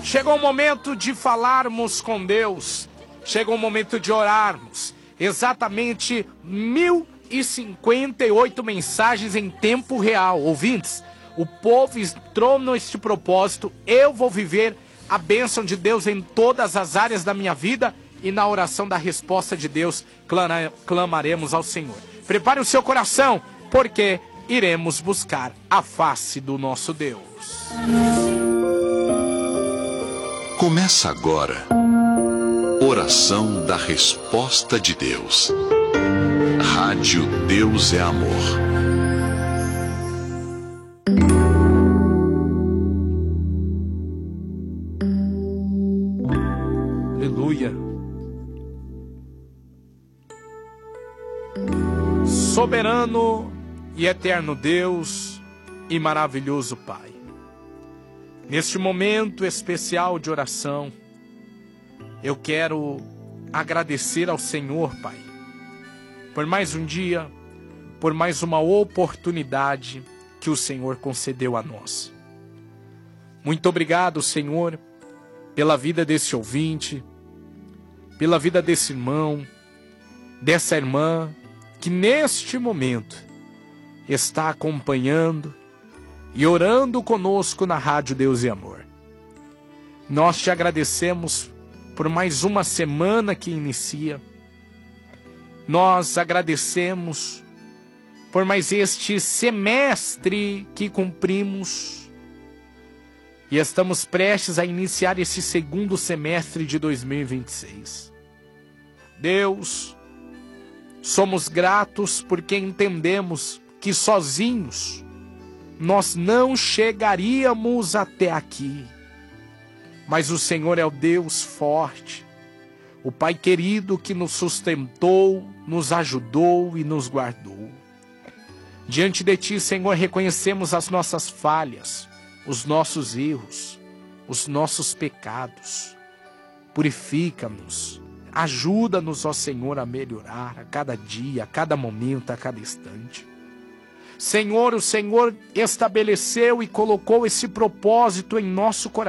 Chegou o momento de falarmos com Deus. Chegou o momento de orarmos. Exatamente 1058 mensagens em tempo real. Ouvintes, o povo entrou neste propósito. Eu vou viver a bênção de Deus em todas as áreas da minha vida. E na oração da resposta de Deus, clamaremos ao Senhor. Prepare o seu coração, porque iremos buscar a face do nosso Deus. Começa agora, Oração da Resposta de Deus. Rádio Deus é Amor. Aleluia. Soberano e eterno Deus e maravilhoso Pai, neste momento especial de oração, eu quero agradecer ao Senhor, Pai, por mais um dia, por mais uma oportunidade que o Senhor concedeu a nós. Muito obrigado, Senhor, pela vida desse ouvinte, pela vida desse irmão, dessa irmã, que neste momento está acompanhando e orando conosco na Rádio Deus e Amor. Nós te agradecemos por mais uma semana que inicia. Nós agradecemos por mais este semestre que cumprimos. E estamos prestes a iniciar esse segundo semestre de 2026. Deus, somos gratos porque entendemos que sozinhos nós não chegaríamos até aqui. Mas o Senhor é o Deus forte, o Pai querido que nos sustentou, nos ajudou e nos guardou. Diante de Ti, Senhor, reconhecemos as nossas falhas, os nossos erros, os nossos pecados. Purifica-nos, ajuda-nos, ó Senhor, a melhorar a cada dia, a cada momento, a cada instante. Senhor, o Senhor estabeleceu e colocou esse propósito em nosso coração.